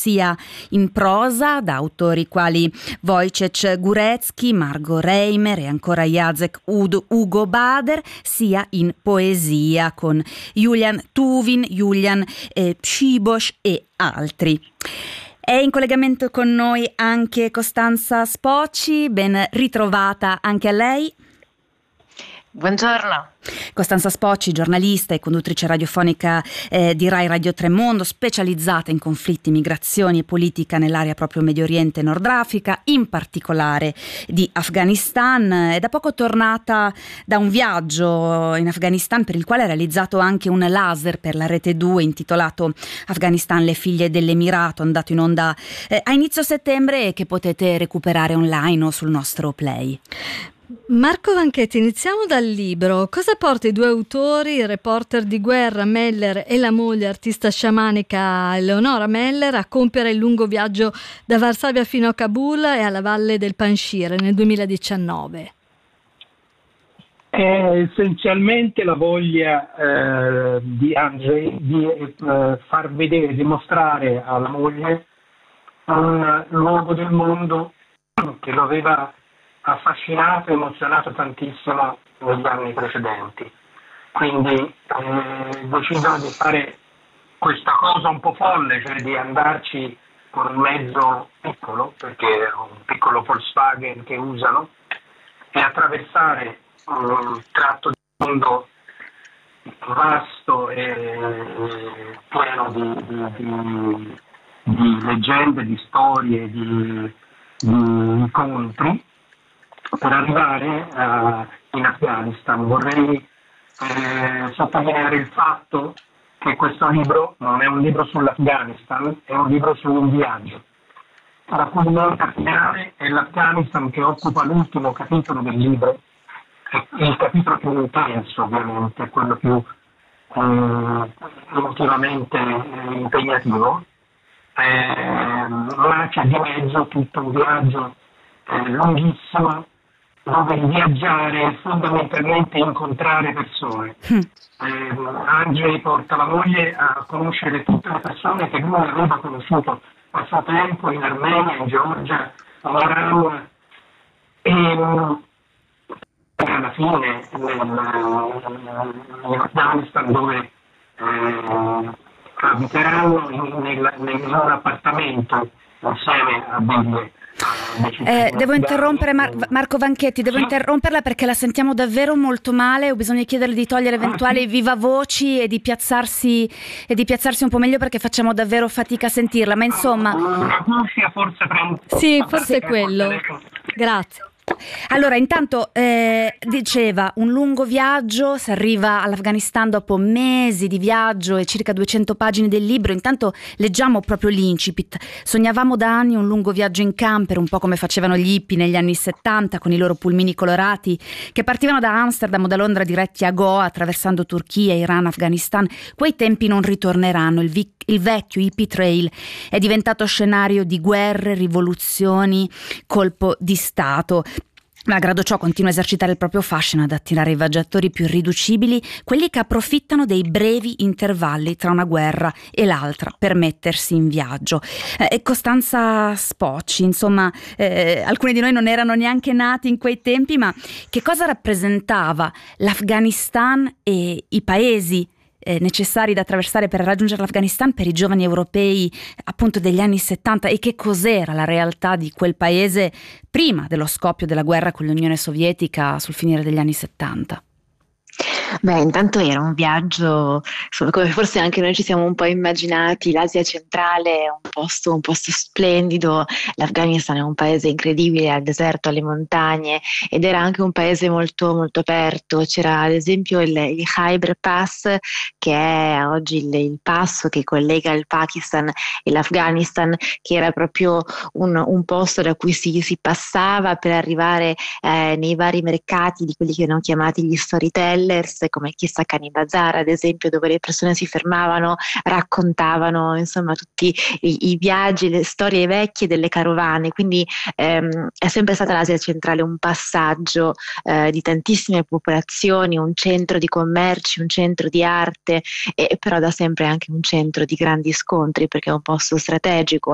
sia in prosa da autori quali Wojciech Górecki, Margot Reimer e ancora Jacek Hugo Bader, sia in poesia con Julian Tuwim, Julian Przyboś e altri. È in collegamento con noi anche Costanza Spoci, ben ritrovata anche a lei. Buongiorno. Costanza Spoci, giornalista e conduttrice radiofonica di Rai Radio Tremondo, specializzata in conflitti, migrazioni e politica nell'area proprio Medio Oriente e Nord Africa, in particolare di Afghanistan. È da poco tornata da un viaggio in Afghanistan per il quale ha realizzato anche un laser per la Rete 2 intitolato Afghanistan, le figlie dell'Emirato, andato in onda a inizio settembre e che potete recuperare online o sul nostro Play. Marco Vanchetti, iniziamo dal libro. Cosa porta i due autori, il reporter di guerra Meller e la moglie artista sciamanica Eleonora Meller, a compiere il lungo viaggio da Varsavia fino a Kabul e alla valle del Panjshir nel 2019? È essenzialmente la voglia di Andrzej di far vedere, dimostrare alla moglie un luogo del mondo che lo aveva affascinato e emozionato tantissimo negli anni precedenti. Quindi decidono di fare questa cosa un po' folle, cioè di andarci con un mezzo piccolo, perché è un piccolo Volkswagen che usano, e attraversare un tratto di mondo vasto e pieno di leggende, di storie, di incontri, per arrivare in Afghanistan. Vorrei sottolineare il fatto che questo libro non è un libro sull'Afghanistan, è un libro su un viaggio, la cui nota finale è l'Afghanistan, che occupa l'ultimo capitolo del libro, il capitolo più intenso ovviamente, quello più emotivamente impegnativo, ma c'è di mezzo tutto un viaggio lunghissimo, dove viaggiare è fondamentalmente incontrare persone. Andrzej porta la moglie a conoscere tutte le persone che lui aveva conosciuto a suo tempo in Armenia, in Georgia, in Iran, e alla fine in Afghanistan, dove abiteranno in un appartamento insieme a delle devo interrompere Marco Vanchetti, interromperla perché la sentiamo davvero molto male. Ho bisogno di chiederle di togliere eventuali vivavoci e di piazzarsi un po' meglio, perché facciamo davvero fatica a sentirla, ma insomma sì, forse è quello. Grazie. Allora, intanto diceva un lungo viaggio, si arriva all'Afghanistan dopo mesi di viaggio e circa 200 pagine del libro. Intanto leggiamo proprio l'incipit. Sognavamo da anni un lungo viaggio in camper, un po' come facevano gli hippie negli anni 70 con i loro pulmini colorati che partivano da Amsterdam o da Londra diretti a Goa, attraversando Turchia, Iran, Afghanistan. Quei tempi non ritorneranno. Il vecchio hippie trail è diventato scenario di guerre, rivoluzioni, colpo di Stato. Malgrado ciò continua a esercitare il proprio fascino, ad attirare i viaggiatori più irriducibili, quelli che approfittano dei brevi intervalli tra una guerra e l'altra per mettersi in viaggio. Costanza Spoci, insomma, alcuni di noi non erano neanche nati in quei tempi, ma che cosa rappresentava l'Afghanistan e i paesi necessari da attraversare per raggiungere l'Afghanistan per i giovani europei appunto degli anni 70, e che cos'era la realtà di quel paese prima dello scoppio della guerra con l'Unione Sovietica sul finire degli anni 70? Beh, intanto era un viaggio, insomma, come forse anche noi ci siamo un po' immaginati. L'Asia centrale è un posto splendido, l'Afghanistan è un paese incredibile, al deserto, alle montagne, ed era anche un paese molto molto aperto. C'era ad esempio il Khyber Pass, che è oggi il passo che collega il Pakistan e l'Afghanistan, che era proprio un posto da cui si passava per arrivare nei vari mercati di quelli che erano chiamati gli storytellers, come Kisakani Bazar ad esempio, dove le persone si fermavano, raccontavano insomma tutti i viaggi, le storie vecchie delle carovane. Quindi è sempre stata l'Asia centrale un passaggio di tantissime popolazioni, un centro di commerci, un centro di arte, e però da sempre anche un centro di grandi scontri, perché è un posto strategico.